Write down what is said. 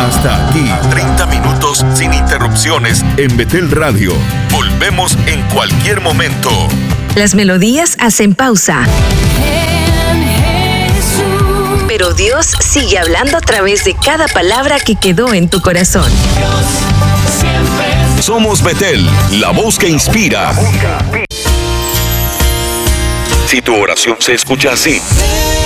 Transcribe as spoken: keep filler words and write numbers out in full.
Hasta aquí, treinta minutos sin interrupciones en Betel Radio. Volvemos en cualquier momento. Las melodías hacen pausa. Pero Dios sigue hablando a través de cada palabra que quedó en tu corazón. Somos Betel, la voz que inspira. Si tu oración se escucha así,